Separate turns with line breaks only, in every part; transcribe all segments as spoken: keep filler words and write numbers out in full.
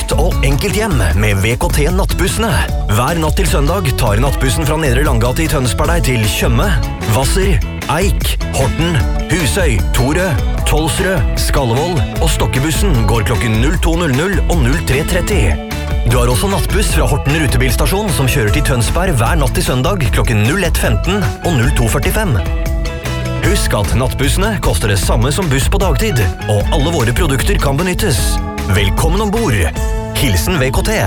trygt og enkelt hjem med V K T Nattbussene. Hver natt til søndag tar nattbussen fra Nedre Langgate i Tønsberg deg til Tjøme, Hvasser, Eik, Horten, Husøy, Torø, Tolsrød, Skallevold, og Stokkebussen går klokken null to null null og null tre tretti. Du har også nattbuss fra Horten rutebilstasjon som kjører til Tønsberg hver natt til søndag klokken null ett femten og null to førtifem. Husk at nattbussene koster det samme som buss på dagtid, og alle våre produkter kan benyttes. Velkommen ombord. Hilsen V K T.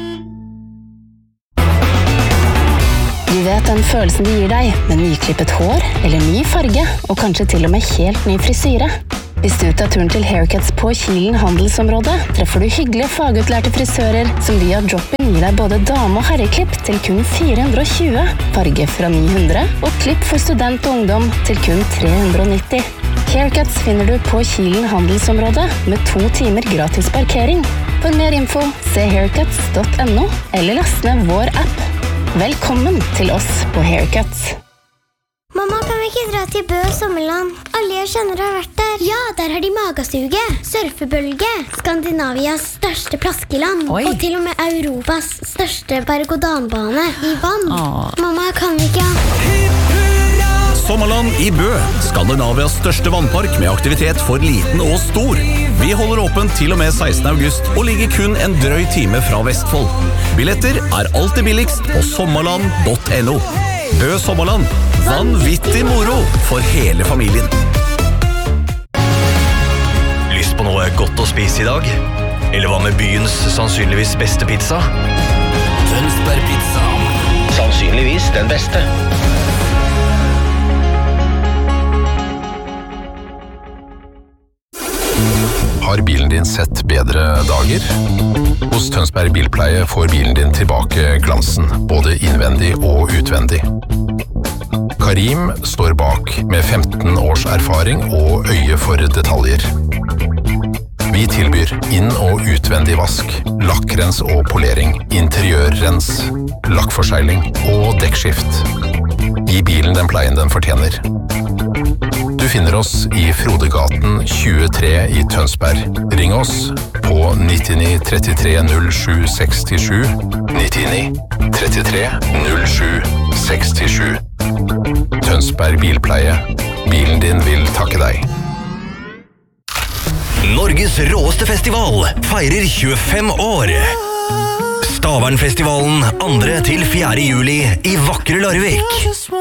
Du vet den følelsen det gir deg med nyklippet hår, eller ny farge, og kanskje til og med helt ny frisyre. Hvis du tar turen til Haircuts på Kilen handelsområde, treffer du hyggelige fagutlærte frisører som via drop-in gir deg både dame- og herreklipp til kun fire hundre og tjue, farge fra ni hundre, og klipp for student og ungdom til kun tre hundre og nitti. Haircuts finner du på Kilen handelsområde med to timer gratis parkering. For mer info, se haircuts punktum no eller last ned vår app. Velkommen til oss på Haircuts.
Mamma, kan vi ikke dra til Bø sommerland? Alle jeg kjenner har vært der. Ja, der har de magasuge, surfebølge, Skandinavias største plaskeland,
Oi.
og til og med Europas største berg-og-danbane i vann.
Åh.
Mamma, kan vi ikke...
Sommerland i Bø, Skandinavias største vannpark med aktivitet for liten og stor. Vi holder åpent til og med sekstende august og ligger kun en drøy time fra Vestfold. Billetter er alltid billigst på sommerland punktum no. Bø Sommerland, vanvittig moro for hele familien.
Lyst på noe godt å spise i dag? Eller hva med byens sannsynligvis beste pizza?
Tønsberg Pizza.
Sannsynligvis den beste.
Har bilen din sett bedre dager? Hos Tønsberg Bilpleie får bilen din tilbake glansen, både innvendig og utvendig. Karim står bak med femten års erfaring og øye for detaljer. Vi tilbyr inn- og utvendig vask, lakkrens og polering, interiørrens, lakkforsegling og dekkskift. Gi bilen den pleien den fortjener. Du finner oss i Frodegaten tjuetre i Tønsberg. Ring oss på nittini trettitre null sju sekstisju, nittini trettitre null sju sekstisju. Tønsberg Bilpleie. Bilen din vil takke deg.
Norges råeste festival feirer tjuefem år. Stavernfestivalen andre til fjerde juli i vakre Larvik.